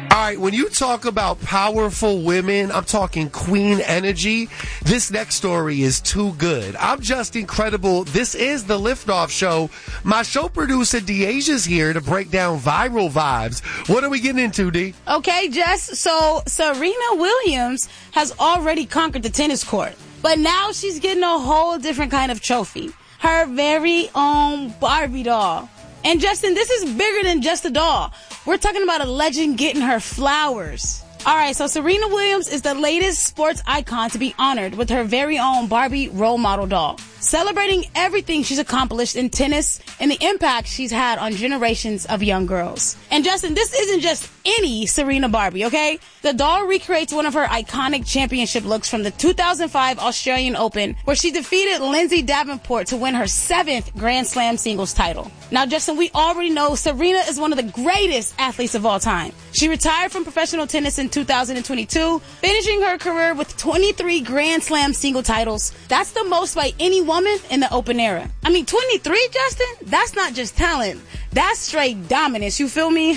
All right, when you talk about powerful women, I'm talking queen energy. This next story is too good. I'm just incredible. This is the Liftoff Show. My show producer, Deaja's here to break down viral vibes. What are we getting into, D? Okay, Jess. So Serena Williams has already conquered the tennis court, but now she's getting a whole different kind of trophy. Her very own Barbie doll. And Justin, this is bigger than just a doll. We're talking about a legend getting her flowers. All right, so Serena Williams is the latest sports icon to be honored with her very own Barbie role model doll, celebrating everything she's accomplished in tennis and the impact she's had on generations of young girls. And Justin, this isn't just any Serena Barbie, okay? The doll recreates one of her iconic championship looks from the 2005 Australian Open, where she defeated Lindsay Davenport to win her 7th Grand Slam singles title. Now, Justin, we already know Serena is one of the greatest athletes of all time. She retired from professional tennis in 2022, finishing her career with 23 Grand Slam single titles. That's the most by any woman in the Open era. I mean, 23, Justin? That's not just talent. That's straight dominance, you feel me?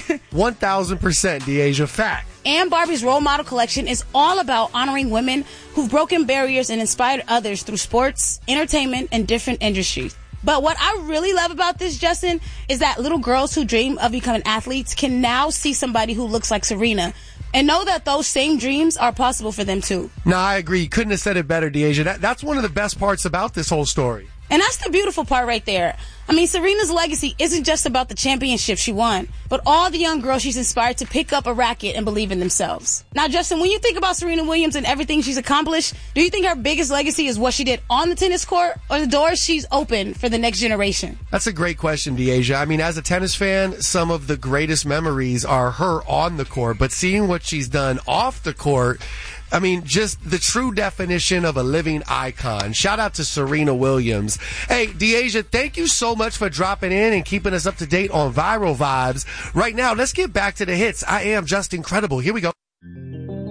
1,000%, Deaja. Fact. And Barbie's role model collection is all about honoring women who've broken barriers and inspired others through sports, entertainment, and different industries. But what I really love about this, Justin, is that little girls who dream of becoming athletes can now see somebody who looks like Serena and know that those same dreams are possible for them too. No, I agree. You couldn't have said it better, Deaja. That's one of the best parts about this whole story. And that's the beautiful part right there. I mean, Serena's legacy isn't just about the championship she won, but all the young girls she's inspired to pick up a racket and believe in themselves. Now, Justin, when you think about Serena Williams and everything she's accomplished, do you think her biggest legacy is what she did on the tennis court or the doors she's opened for the next generation? That's a great question, Deaja. I mean, as a tennis fan, some of the greatest memories are her on the court, but seeing what she's done off the court, I mean, just the true definition of a living icon. Shout out to Serena Williams. Hey, Deaja, thank you so much for dropping in and keeping us up to date on viral vibes. Right now, let's get back to the hits. I am just incredible. Here we go.